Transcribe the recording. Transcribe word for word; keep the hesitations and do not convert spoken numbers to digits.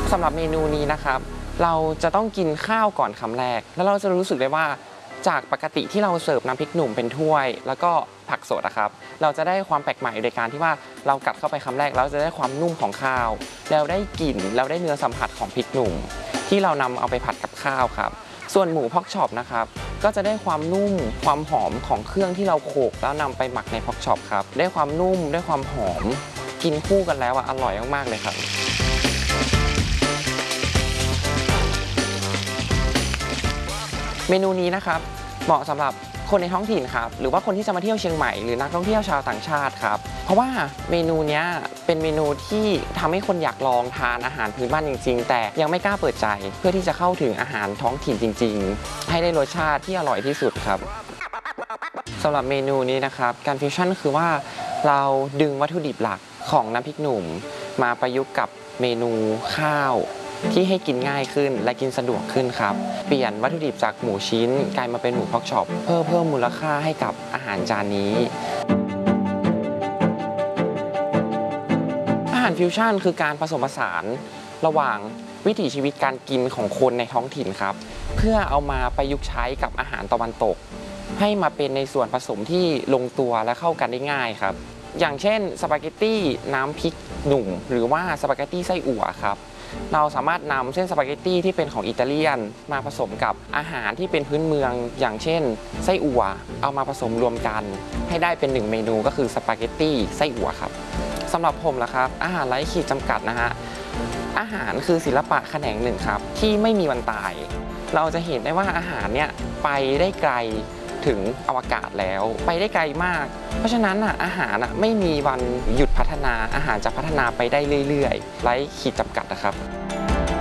สำหรับเมนูนี้นะครับเราจะต้องกินข้าวก่อนคำแรกแล้วเราจะรู้สึกได้ว่าจากปกติที่เราเสิร์ฟน้ำพริกหนุ่มเป็นถ้วยแล้วก็ผักสดนะครับเราจะได้ความแปลกใหม่โดยการที่ว่าเรากัดเข้าไปคำแรกแล้วจะได้ความนุ่มของข้าวแล้วได้กลิ่นแล้วได้เนื้อสัมผัสของพริกหนุ่มที่เรานำเอาไปผัดกับข้าวครับส่วนหมูพอกช็อปนะครับก็จะได้ความนุ่มความหอมของเครื่องที่เราโขลกแล้วนำไปหมักในพอกช็อปครับได้ความนุ่มได้ความหอมกินคู่กันแล้วอ่ะอร่อยมากๆเลยครับเมนูนี้นะครับเหมาะสำหรับคนในท้องถิ่นครับหรือว่าคนที่จะมาเที่ยวเชียงใหม่หรือนักท่องเที่ยวชาวต่างชาติครับเพราะว่าเมนูนี้เป็นเมนูที่ทำให้คนอยากลองทานอาหารพื้นบ้านจริงๆแต่ยังไม่กล้าเปิดใจเพื่อที่จะเข้าถึงอาหารท้องถิ่นจริงๆให้ได้รสชาติที่อร่อยที่สุดครับสำหรับเมนูนี้นะครับการฟิวชั่นคือว่าเราดึงวัตถุดิบหลักของน้ำพริกหนุ่มมาประยุกต์กับเมนูข้าวที่ให้กินง่ายขึ้นและกินสะดวกขึ้นครับเปลี่ยนวัตถุดิบจากหมูชิ้นกลายมาเป็นหมูพอกช็อปเพื่อเพิ่มมูลค่าให้กับอาหารจานนี้อาหารฟิวชั่นคือการผสมผสานระหว่างวิถีชีวิตการกินของคนในท้องถิ่นครับเพื่อเอามาประยุกต์ใช้กับอาหารตะวันตกให้มาเป็นในส่วนผสมที่ลงตัวและเข้ากันได้ง่ายครับอย่างเช่นสปาเกตตี้น้ำพริกหนุ่มหรือว่าสปาเกตตี้ไส้อั่วครับเราสามารถนำเส้นสปาเกตตี้ที่เป็นของอิตาเลียนมาผสมกับอาหารที่เป็นพื้นเมืองอย่างเช่นไส้อั่วเอามาผสมรวมกันให้ได้เป็นหนึ่งเมนูก็คือสปาเกตตี้ไส้อั่วครับสำหรับผมล่ะครับอาหารไร้ขีดจำกัดนะฮะอาหารคือศิลปะแขนงหนึ่งครับที่ไม่มีวันตายเราจะเห็นได้ว่าอาหารเนี่ยไปได้ไกลถึงอวกาศแล้วไปได้ไกลมากเพราะฉะนั้นอ่ะอาหารอ่ะไม่มีวันหยุดพัฒนาอาหารจะพัฒนาไปได้เรื่อยๆไร้ขีดจำกัดนะครับ